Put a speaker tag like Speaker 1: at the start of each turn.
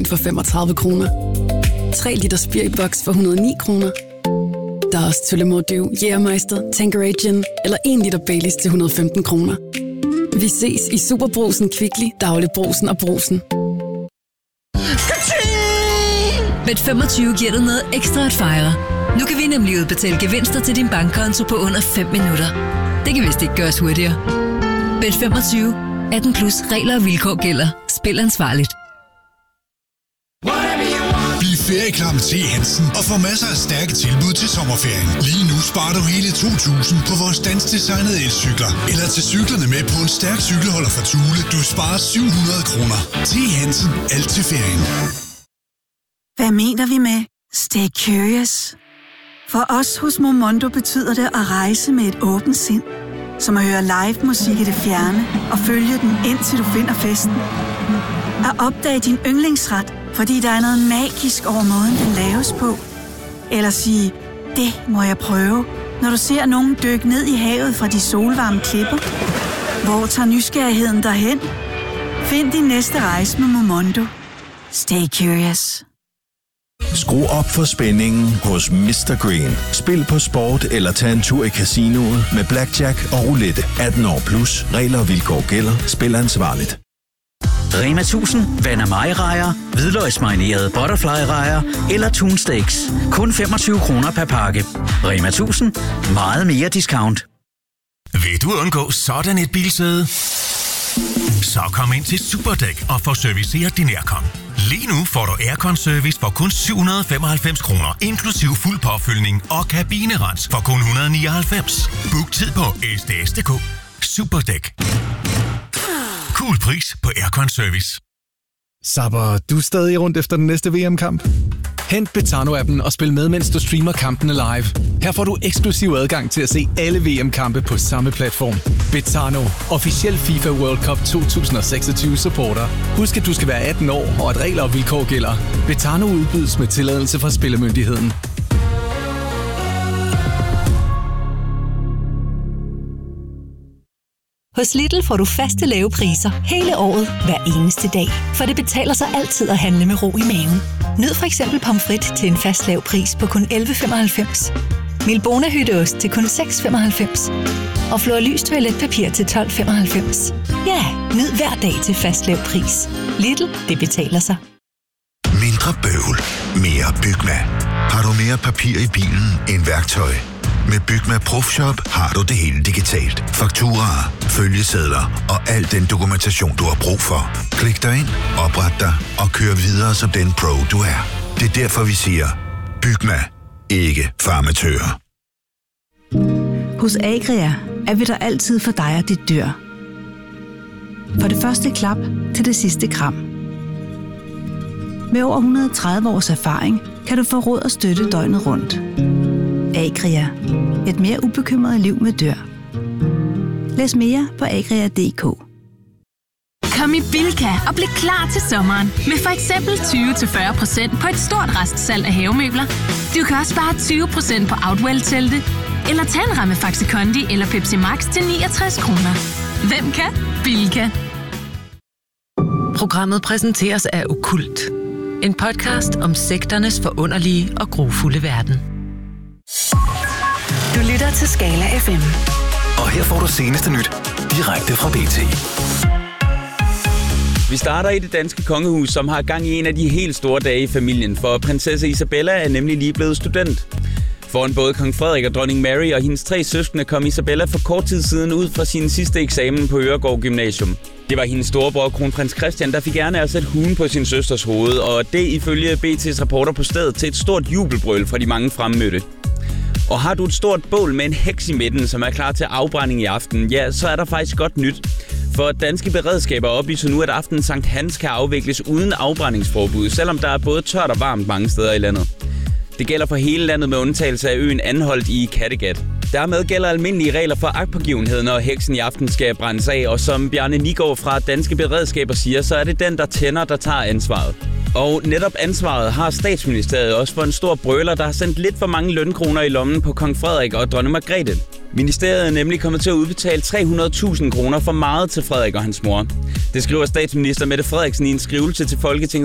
Speaker 1: for 35 kroner. 3 liter Spiribox for 109 kroner. Der er også Tullamore Jægermeister, Tanqueray Gin eller 1 liter Baileys til 115 kroner. Vi ses i Superbrugsen, Kvickly, Dagligbrugsen og Brugsen.
Speaker 2: Bet25 giver dig noget ekstra at fejre. Nu kan vi nemlig udbetale gevinster til din bankkonto på under 5 minutter. Det kan vist ikke gøres hurtigere. Bet25. 18 plus regler og vilkår gælder. Spil ansvarligt.
Speaker 3: Bliv ferieklar med T. Hansen og få masser af stærke tilbud til sommerferien. Lige nu sparer du hele 2.000 på vores danskdesignede elcykler. Eller til cyklerne med på en stærk cykelholder fra Thule. Du sparer 700 kroner. T. Hansen. Alt til ferien.
Speaker 4: Hvad mener vi med stay curious? For os hos Momondo betyder det at rejse med et åbent sind. Som at høre live musik i det fjerne og følge den indtil du finder festen. At opdage din yndlingsret, fordi der er noget magisk over måden, den laves på. Eller sige, det må jeg prøve, når du ser nogen dykke ned i havet fra de solvarme klipper. Hvor tager nysgerrigheden derhen? Find din næste rejse med Momondo. Stay curious.
Speaker 5: Skru op for spændingen hos Mr. Green. Spil på sport eller tag en tur i casinoet med blackjack og roulette. 18 år plus. Regler og vilkår gælder. Spil ansvarligt.
Speaker 6: Rema 1000, Vand Mai-rejer, hvidløgsmarinerede butterfly-rejer eller Tun Steaks. Kun 25 kroner per pakke. Rema 1000, meget mere discount.
Speaker 7: Vil du undgå sådan et bilsæde? Så kom ind til Superdæk og få serviceret din aircon. Lige nu får du aircon-service for kun 795 kroner, inklusiv fuld påfyldning og kabinerens for kun 199. Book tid på sds.dk. Superdæk. Cool pris på aircon-service.
Speaker 8: Sapper, du er stadig rundt efter den næste VM-kamp? Hent Betano-appen og spil med, mens du streamer kampene live. Her får du eksklusiv adgang til at se alle VM-kampe på samme platform. Betano, officiel FIFA World Cup 2026 supporter. Husk, at du skal være 18 år, og at regler og vilkår gælder. Betano udbydes med tilladelse fra Spillemyndigheden.
Speaker 2: Hos Lidl får du faste lave priser hele året, hver eneste dag. For det betaler sig altid at handle med ro i maven. Nyd for eksempel pomfrit til en fast lav pris på kun 11,95. Milbona hytteost til kun 6,95. Og Flor Lys toiletpapir til 12,95. Ja, nyd hver dag til fast lav pris. Lidl, det betaler sig.
Speaker 9: Mindre bøvl, mere Bygma. Har du mere papir i bilen end værktøj? Med Bygma Profshop har du det hele digitalt. Fakturaer, følgesedler og al den dokumentation, du har brug for. Klik dig ind, opret dig og kør videre som den pro, du er. Det er derfor, vi siger, Bygma, ikke farmatører.
Speaker 4: Hos Agria er vi der altid for dig og dit dyr. For det første klap til det sidste kram. Med over 130 års erfaring kan du få råd og støtte døgnet rundt. Agria. Et mere ubekymret liv med dyr. Læs mere på agria.dk.
Speaker 10: Kom i Bilka og bliv klar til sommeren. Med for eksempel 20-40% på et stort restsalg af havemøbler. Du kan også spare 20% på Outwell-telte. Eller tag en ramme Faxi Kondi eller Pepsi Max til 69 kroner. Hvem kan? Bilka.
Speaker 11: Programmet præsenteres af Okkult. En podcast om sekternes forunderlige og grufulde verden.
Speaker 2: Du lytter til Skala FM.
Speaker 5: Og her får du seneste nyt direkte fra BT.
Speaker 12: Vi starter i det danske kongehus, som har gang i en af de helt store dage i familien, for prinsesse Isabella er nemlig lige blevet student. Foran både kong Frederik og dronning Mary og hendes 3 søskende kom Isabella for kort tid siden ud fra sin sidste eksamen på Øregård Gymnasium. Det var hendes storebror, kronprins Christian, der fik gerne at sætte huen på sin søsters hoved, og det ifølge BT's reporter på stedet til et stort jubelbrøl fra de mange fremmødte. Og har du et stort bål med en heks i midten, som er klar til afbrænding i aften, ja, så er der faktisk godt nyt. For danske beredskaber oplyser nu, at aftenen Sankt Hans kan afvikles uden afbrændingsforbud, selvom der er både tørt og varmt mange steder i landet. Det gælder for hele landet med undtagelse af øen Anholt i Kattegat. Dermed gælder almindelige regler for agtpågivenhed, når heksen i aften skal brændes af, og som Bjarne Nigård fra Danske Beredskaber siger, så er det den, der tænder, der tager ansvaret. Og netop ansvaret har statsministeriet også for en stor brøler, der har sendt lidt for mange lønkroner i lommen på kong Frederik og dronning Margrethe. Ministeriet er nemlig kommet til at udbetale 300.000 kroner for meget til Frederik og hans mor. Det skriver statsminister Mette Frederiksen i en skrivelse til Folketinget